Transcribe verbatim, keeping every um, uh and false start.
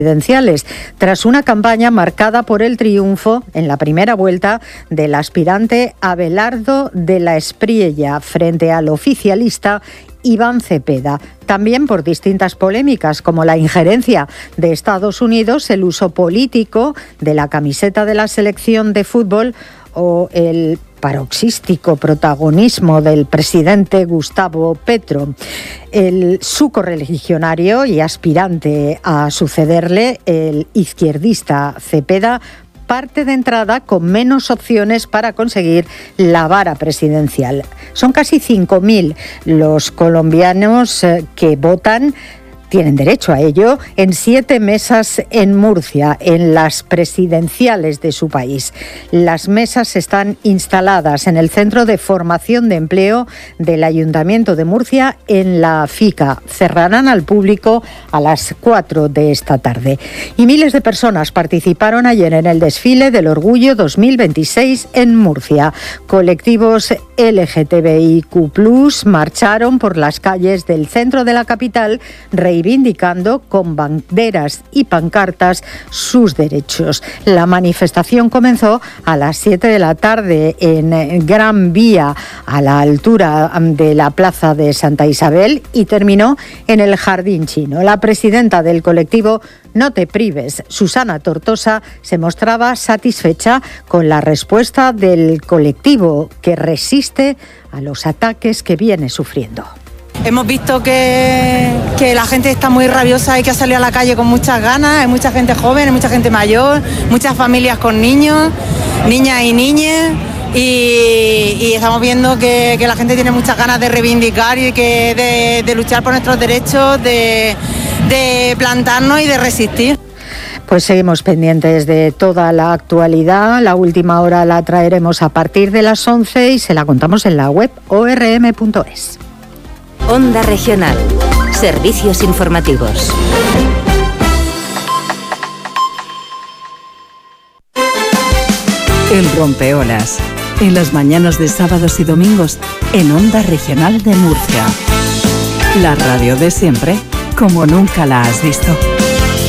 presidenciales, tras una campaña marcada por el triunfo en la primera vuelta del aspirante Abelardo de la Espriella frente al oficialista Iván Cepeda. También por distintas polémicas como la injerencia de Estados Unidos, el uso político de la camiseta de la selección de fútbol o el paroxístico protagonismo del presidente Gustavo Petro. El su correligionario y aspirante a sucederle, el izquierdista Cepeda, parte de entrada con menos opciones para conseguir la vara presidencial. Son casi cinco mil los colombianos que votan, tienen derecho a ello, en siete mesas en Murcia, en las presidenciales de su país. Las mesas están instaladas en el Centro de Formación de Empleo del Ayuntamiento de Murcia, en la FICA. Cerrarán al público a las cuatro de esta tarde. Y miles de personas participaron ayer en el desfile del Orgullo dos mil veintiséis en Murcia. Colectivos L G T B I Q plus, marcharon por las calles del centro de la capital, reivindicando con banderas y pancartas sus derechos. La manifestación comenzó a las siete de la tarde en Gran Vía, a la altura de la plaza de Santa Isabel, y terminó en el Jardín Chino. La presidenta del colectivo No te prives, Susana Tortosa, se mostraba satisfecha con la respuesta del colectivo, que resiste a los ataques que viene sufriendo. Hemos visto que, que la gente está muy rabiosa, hay que salir a la calle con muchas ganas, hay mucha gente joven, hay mucha gente mayor, muchas familias con niños, niñas y niñas, y, y estamos viendo que, que la gente tiene muchas ganas de reivindicar y que de, de luchar por nuestros derechos, de, de plantarnos y de resistir. Pues seguimos pendientes de toda la actualidad. La última hora la traeremos a partir de las once y se la contamos en la web o r m punto es. Onda Regional. Servicios informativos. El Rompeolas. En las mañanas de sábados y domingos en Onda Regional de Murcia. La radio de siempre, como nunca la has visto.